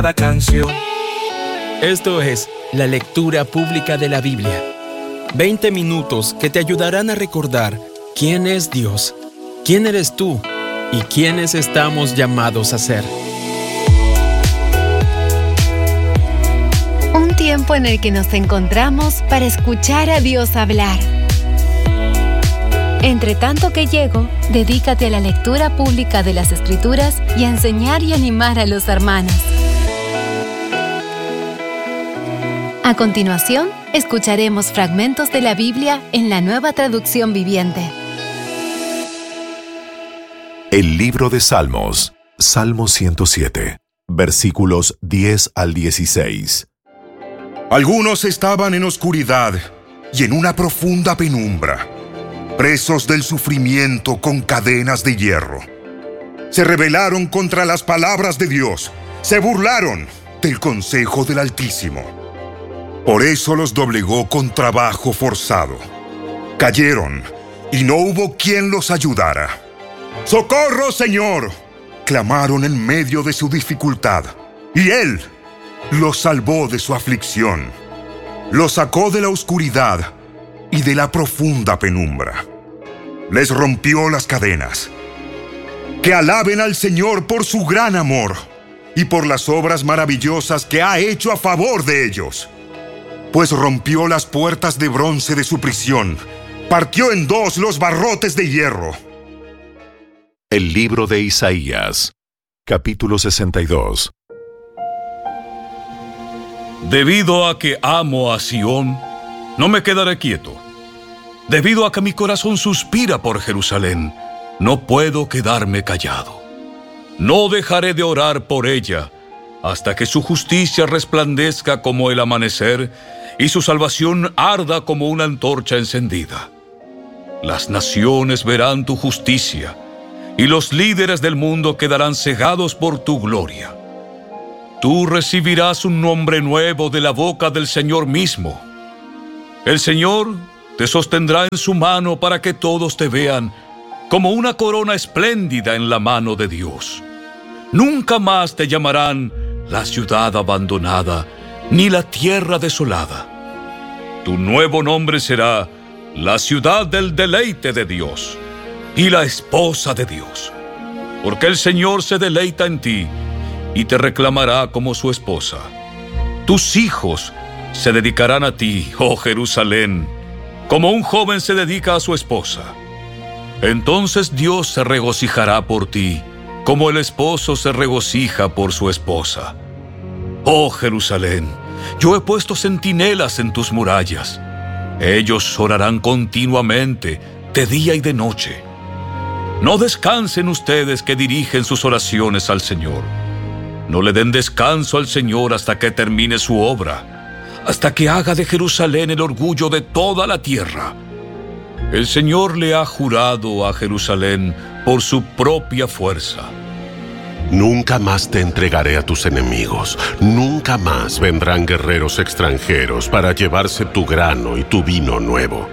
cada canción. Esto es la lectura pública de la Biblia. 20 minutos que te ayudarán a recordar quién es Dios, quién eres tú y quiénes estamos llamados a ser. Un tiempo en el que nos encontramos para escuchar a Dios hablar. Entre tanto que llego, dedícate a la lectura pública de las Escrituras y a enseñar y animar a los hermanos. A continuación, escucharemos fragmentos de la Biblia en la Nueva Traducción Viviente. El libro de Salmos, Salmo 107, versículos 10 al 16. Algunos estaban en oscuridad y en una profunda penumbra, presos del sufrimiento con cadenas de hierro. Se rebelaron contra las palabras de Dios, se burlaron del consejo del Altísimo. Por eso los doblegó con trabajo forzado. Cayeron y no hubo quien los ayudara. ¡Socorro, Señor!, clamaron en medio de su dificultad, y Él los salvó de su aflicción. Los sacó de la oscuridad y de la profunda penumbra. Les rompió las cadenas. Que alaben al Señor por su gran amor y por las obras maravillosas que ha hecho a favor de ellos. Pues rompió las puertas de bronce de su prisión, partió en dos los barrotes de hierro. El libro de Isaías, capítulo 62. Debido a que amo a Sión, no me quedaré quieto. Debido a que mi corazón suspira por Jerusalén, no puedo quedarme callado. No dejaré de orar por ella hasta que su justicia resplandezca como el amanecer y su salvación arda como una antorcha encendida. Las naciones verán tu justicia y los líderes del mundo quedarán cegados por tu gloria. Tú recibirás un nombre nuevo de la boca del Señor mismo. El Señor te sostendrá en su mano para que todos te vean como una corona espléndida en la mano de Dios. Nunca más te llamarán la ciudad abandonada, ni la tierra desolada. Tu nuevo nombre será la ciudad del deleite de Dios y la esposa de Dios. Porque el Señor se deleita en ti y te reclamará como su esposa. Tus hijos se dedicarán a ti, oh Jerusalén, como un joven se dedica a su esposa. Entonces Dios se regocijará por ti, como el esposo se regocija por su esposa. Oh Jerusalén, yo he puesto centinelas en tus murallas. Ellos orarán continuamente, de día y de noche. No descansen ustedes que dirigen sus oraciones al Señor. No le den descanso al Señor hasta que termine su obra, hasta que haga de Jerusalén el orgullo de toda la tierra. El Señor le ha jurado a Jerusalén por su propia fuerza. Nunca más te entregaré a tus enemigos. Nunca más vendrán guerreros extranjeros para llevarse tu grano y tu vino nuevo.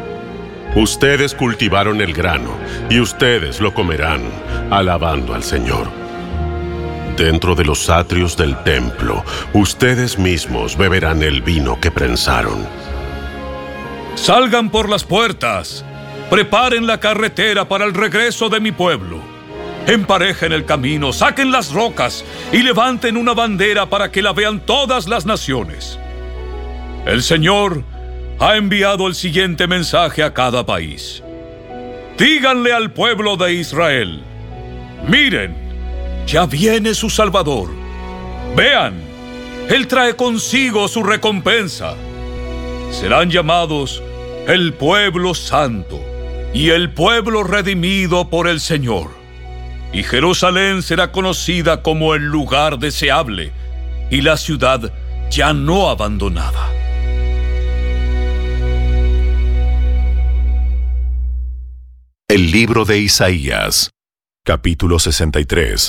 Ustedes cultivaron el grano y ustedes lo comerán, alabando al Señor. Dentro de los atrios del templo, ustedes mismos beberán el vino que prensaron. Salgan por las puertas, preparen la carretera para el regreso de mi pueblo. Emparejen el camino, saquen las rocas y levanten una bandera para que la vean todas las naciones. El Señor ha enviado el siguiente mensaje a cada país. Díganle al pueblo de Israel: miren, ya viene su Salvador. Vean, Él trae consigo su recompensa. Serán llamados el pueblo santo y el pueblo redimido por el Señor. Y Jerusalén será conocida como el lugar deseable y la ciudad ya no abandonada. El libro de Isaías, capítulo 63.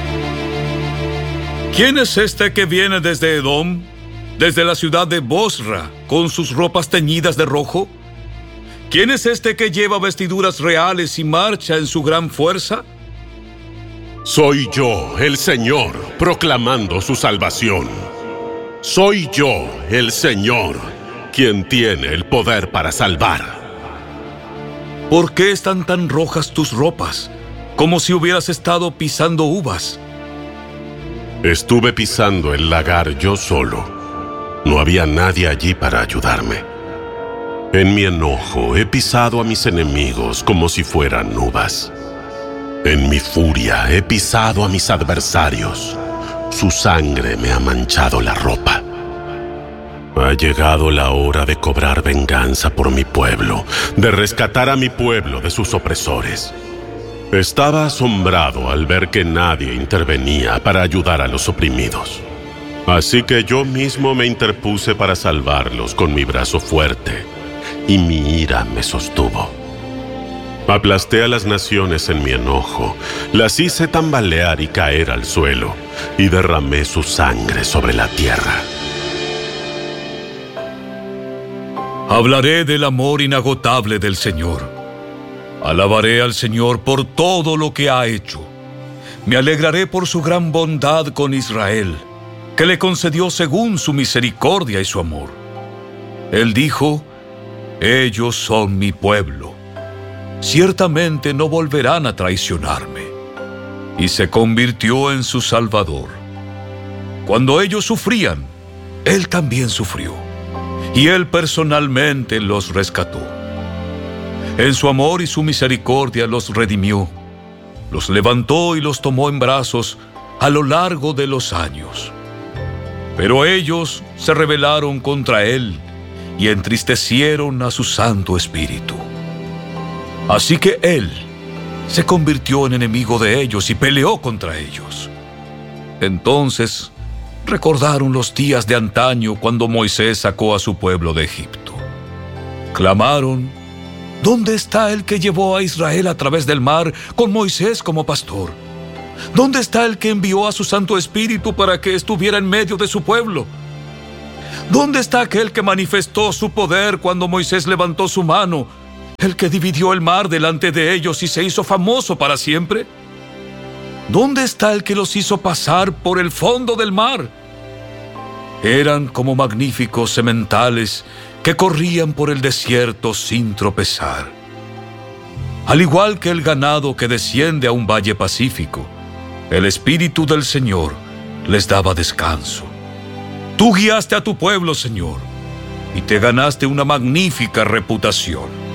¿Quién es este que viene desde Edom, desde la ciudad de Bosra, con sus ropas teñidas de rojo? ¿Quién es este que lleva vestiduras reales y marcha en su gran fuerza? Soy yo, el Señor, proclamando su salvación. Soy yo, el Señor, quien tiene el poder para salvar. ¿Por qué están tan rojas tus ropas, como si hubieras estado pisando uvas? Estuve pisando el lagar yo solo. No había nadie allí para ayudarme. En mi enojo he pisado a mis enemigos como si fueran uvas. En mi furia he pisado a mis adversarios. Su sangre me ha manchado la ropa. Ha llegado la hora de cobrar venganza por mi pueblo, de rescatar a mi pueblo de sus opresores. Estaba asombrado al ver que nadie intervenía para ayudar a los oprimidos. Así que yo mismo me interpuse para salvarlos con mi brazo fuerte, y mi ira me sostuvo. Aplasté a las naciones en mi enojo, las hice tambalear y caer al suelo, y derramé su sangre sobre la tierra. Hablaré del amor inagotable del Señor. Alabaré al Señor por todo lo que ha hecho. Me alegraré por su gran bondad con Israel, que le concedió según su misericordia y su amor. Él dijo: ellos son mi pueblo. Ciertamente no volverán a traicionarme. Y se convirtió en su Salvador. Cuando ellos sufrían, Él también sufrió. Y Él personalmente los rescató. En su amor y su misericordia los redimió. Los levantó y los tomó en brazos a lo largo de los años. Pero ellos se rebelaron contra Él y entristecieron a su Santo Espíritu. Así que Él se convirtió en enemigo de ellos y peleó contra ellos. Entonces recordaron los días de antaño cuando Moisés sacó a su pueblo de Egipto. Clamaron: ¿dónde está el que llevó a Israel a través del mar con Moisés como pastor? ¿Dónde está el que envió a su Santo Espíritu para que estuviera en medio de su pueblo? ¿Dónde está aquel que manifestó su poder cuando Moisés levantó su mano, el que dividió el mar delante de ellos y se hizo famoso para siempre? ¿Dónde está el que los hizo pasar por el fondo del mar? Eran como magníficos sementales que corrían por el desierto sin tropezar. Al igual que el ganado que desciende a un valle pacífico, el Espíritu del Señor les daba descanso. Tú guiaste a tu pueblo, Señor, y te ganaste una magnífica reputación.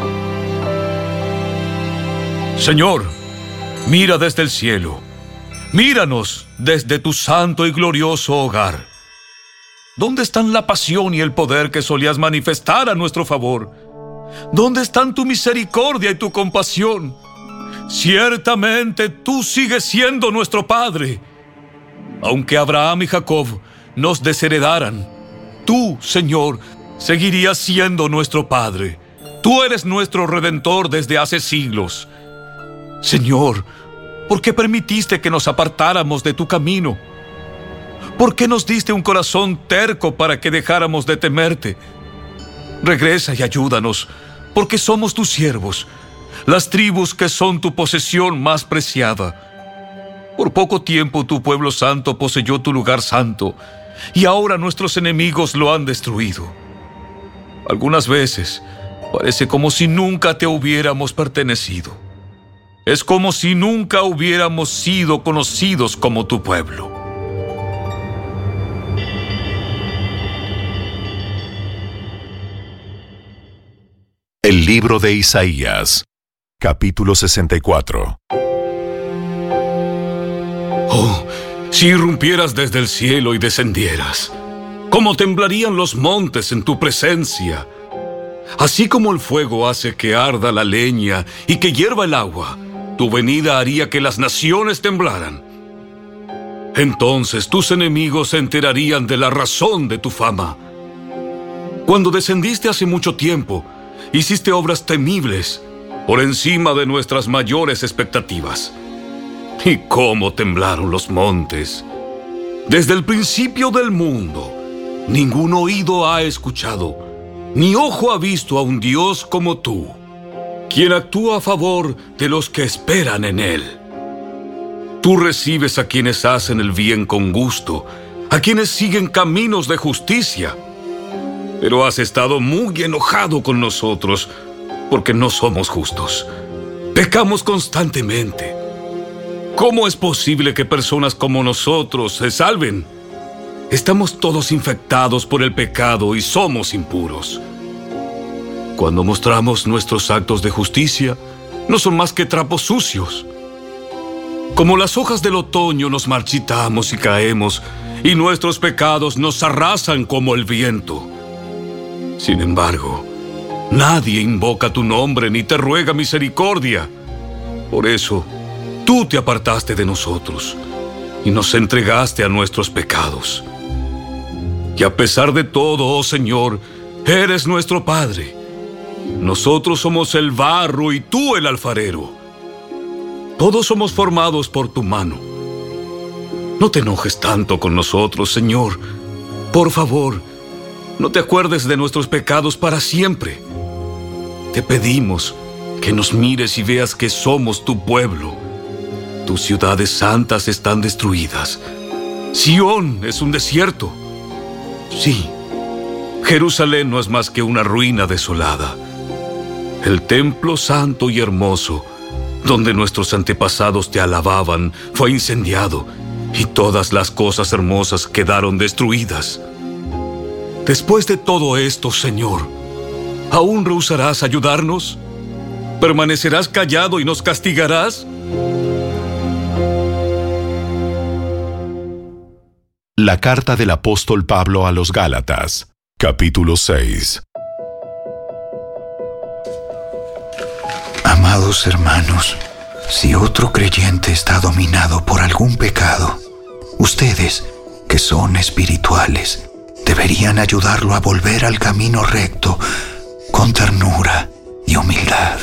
Señor, mira desde el cielo. Míranos desde tu santo y glorioso hogar. ¿Dónde están la pasión y el poder que solías manifestar a nuestro favor? ¿Dónde están tu misericordia y tu compasión? Ciertamente tú sigues siendo nuestro Padre. Aunque Abraham y Jacob nos desheredaran, tú, Señor, seguirías siendo nuestro Padre. Tú eres nuestro Redentor desde hace siglos. Señor, ¿por qué permitiste que nos apartáramos de tu camino? ¿Por qué nos diste un corazón terco para que dejáramos de temerte? Regresa y ayúdanos, porque somos tus siervos, las tribus que son tu posesión más preciada. Por poco tiempo tu pueblo santo poseyó tu lugar santo, y ahora nuestros enemigos lo han destruido. Algunas veces parece como si nunca te hubiéramos pertenecido. Es como si nunca hubiéramos sido conocidos como tu pueblo. El libro de Isaías, capítulo 64. Oh, si irrumpieras desde el cielo y descendieras, ¿cómo temblarían los montes en tu presencia? Así como el fuego hace que arda la leña y que hierva el agua, tu venida haría que las naciones temblaran. Entonces tus enemigos se enterarían de la razón de tu fama. Cuando descendiste hace mucho tiempo, hiciste obras temibles, por encima de nuestras mayores expectativas. ¿Y cómo temblaron los montes? Desde el principio del mundo, ningún oído ha escuchado, ni ojo ha visto a un Dios como tú, quien actúa a favor de los que esperan en Él. Tú recibes a quienes hacen el bien con gusto, a quienes siguen caminos de justicia. Pero has estado muy enojado con nosotros porque no somos justos. Pecamos constantemente. ¿Cómo es posible que personas como nosotros se salven? Estamos todos infectados por el pecado y somos impuros. Cuando mostramos nuestros actos de justicia, no son más que trapos sucios. Como las hojas del otoño nos marchitamos y caemos, y nuestros pecados nos arrasan como el viento. Sin embargo, nadie invoca tu nombre ni te ruega misericordia. Por eso, tú te apartaste de nosotros y nos entregaste a nuestros pecados. Y a pesar de todo, oh Señor, eres nuestro Padre. Nosotros somos el barro y tú el alfarero. Todos somos formados por tu mano. No te enojes tanto con nosotros, Señor. Por favor, no te acuerdes de nuestros pecados para siempre. Te pedimos que nos mires y veas que somos tu pueblo. Tus ciudades santas están destruidas. Sión es un desierto. Sí, Jerusalén no es más que una ruina desolada. El templo santo y hermoso, donde nuestros antepasados te alababan, fue incendiado, y todas las cosas hermosas quedaron destruidas. Después de todo esto, Señor, ¿aún rehusarás ayudarnos? ¿Permanecerás callado y nos castigarás? La carta del apóstol Pablo a los Gálatas, capítulo 6. Amados hermanos, si otro creyente está dominado por algún pecado, ustedes, que son espirituales, deberían ayudarlo a volver al camino recto con ternura y humildad.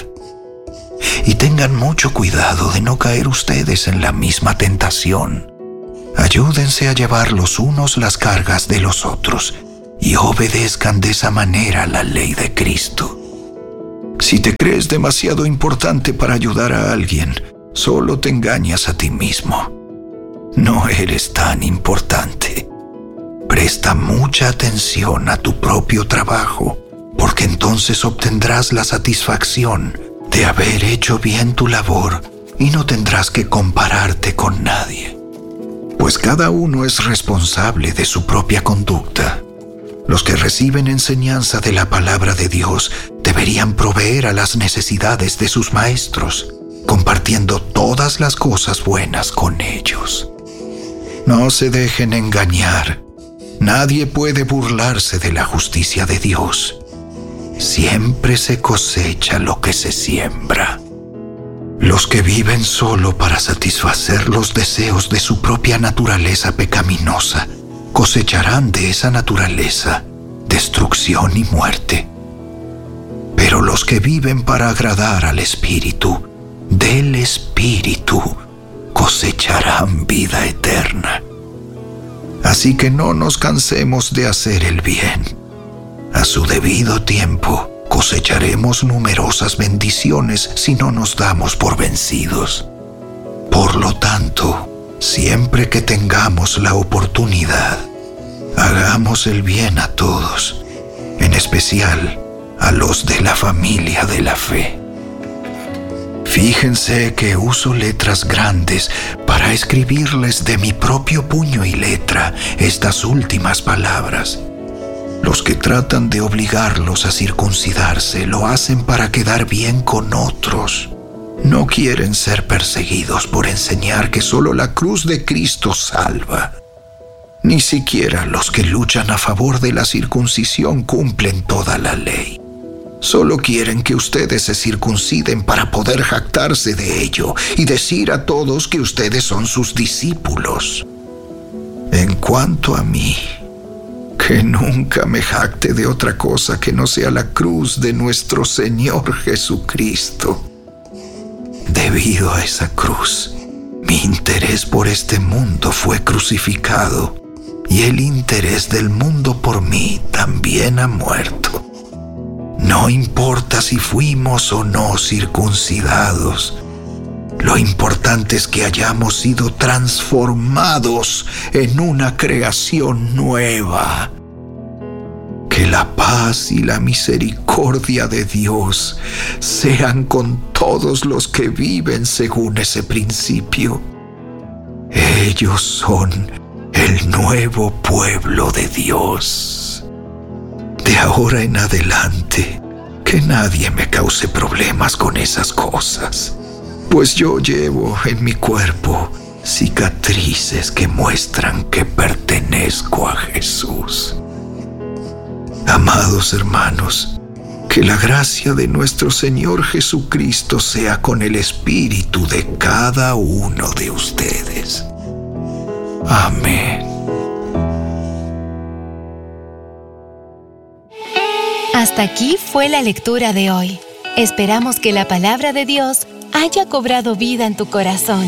Y tengan mucho cuidado de no caer ustedes en la misma tentación. Ayúdense a llevar los unos las cargas de los otros y obedezcan de esa manera la ley de Cristo. Si te crees demasiado importante para ayudar a alguien, solo te engañas a ti mismo. No eres tan importante. Presta mucha atención a tu propio trabajo, porque entonces obtendrás la satisfacción de haber hecho bien tu labor y no tendrás que compararte con nadie. Pues cada uno es responsable de su propia conducta. Los que reciben enseñanza de la palabra de Dios deberían proveer a las necesidades de sus maestros, compartiendo todas las cosas buenas con ellos. No se dejen engañar. Nadie puede burlarse de la justicia de Dios. Siempre se cosecha lo que se siembra. Los que viven solo para satisfacer los deseos de su propia naturaleza pecaminosa cosecharán de esa naturaleza destrucción y muerte. Pero los que viven para agradar al Espíritu, del Espíritu, cosecharán vida eterna. Así que no nos cansemos de hacer el bien. A su debido tiempo, cosecharemos numerosas bendiciones si no nos damos por vencidos. Por lo tanto, siempre que tengamos la oportunidad, hagamos el bien a todos, en especial a los de la familia de la fe. Fíjense que uso letras grandes para escribirles de mi propio puño y letra estas últimas palabras. Los que tratan de obligarlos a circuncidarse lo hacen para quedar bien con otros. No quieren ser perseguidos por enseñar que solo la cruz de Cristo salva. Ni siquiera los que luchan a favor de la circuncisión cumplen toda la ley. Solo quieren que ustedes se circunciden para poder jactarse de ello y decir a todos que ustedes son sus discípulos. En cuanto a mí, que nunca me jacte de otra cosa que no sea la cruz de nuestro Señor Jesucristo. Debido a esa cruz, mi interés por este mundo fue crucificado y el interés del mundo por mí también ha muerto. No importa si fuimos o no circuncidados, Lo importante es que hayamos sido transformados en una creación nueva. Que la paz y la misericordia de Dios sean con todos los que viven según ese principio. Ellos son el nuevo pueblo de Dios. De ahora en adelante, que nadie me cause problemas con esas cosas, pues yo llevo en mi cuerpo cicatrices que muestran que pertenezco a Jesús. Amados hermanos, que la gracia de nuestro Señor Jesucristo sea con el espíritu de cada uno de ustedes. Amén. Hasta aquí fue la lectura de hoy. Esperamos que la palabra de Dios haya cobrado vida en tu corazón.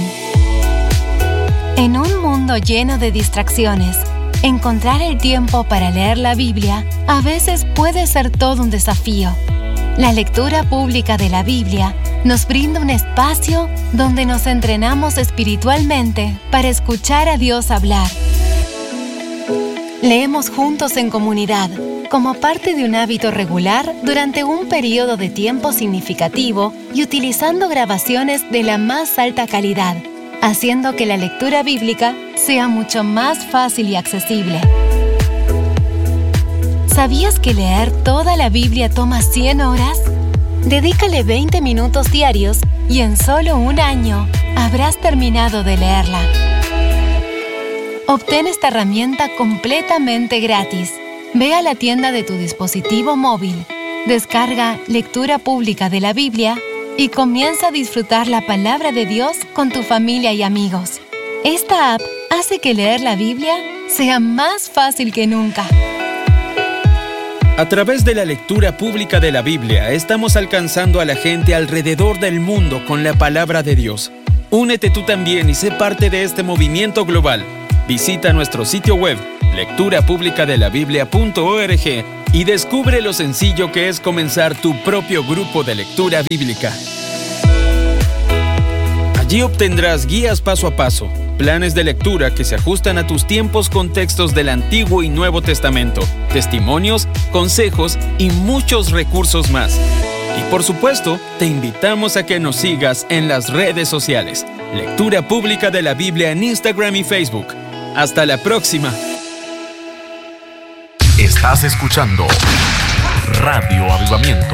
En un mundo lleno de distracciones, encontrar el tiempo para leer la Biblia a veces puede ser todo un desafío. La lectura pública de la Biblia nos brinda un espacio donde nos entrenamos espiritualmente para escuchar a Dios hablar. Leemos juntos en comunidad, como parte de un hábito regular durante un periodo de tiempo significativo y utilizando grabaciones de la más alta calidad, haciendo que la lectura bíblica sea mucho más fácil y accesible. ¿Sabías que leer toda la Biblia toma 100 horas? Dedícale 20 minutos diarios y en solo un año habrás terminado de leerla. Obtén esta herramienta completamente gratis. Ve a la tienda de tu dispositivo móvil, descarga Lectura Pública de la Biblia y comienza a disfrutar la palabra de Dios con tu familia y amigos. Esta app hace que leer la Biblia sea más fácil que nunca. A través de la lectura pública de la Biblia, estamos alcanzando a la gente alrededor del mundo con la palabra de Dios. Únete tú también y sé parte de este movimiento global. Visita nuestro sitio web, lecturapublicadelabiblia.org, y descubre lo sencillo que es comenzar tu propio grupo de lectura bíblica. Allí obtendrás guías paso a paso, planes de lectura que se ajustan a tus tiempos con textos del Antiguo y Nuevo Testamento, testimonios, consejos y muchos recursos más. Y por supuesto, te invitamos a que nos sigas en las redes sociales. Lectura Pública de la Biblia en Instagram y Facebook. Hasta la próxima. Estás escuchando Radio Avivamiento.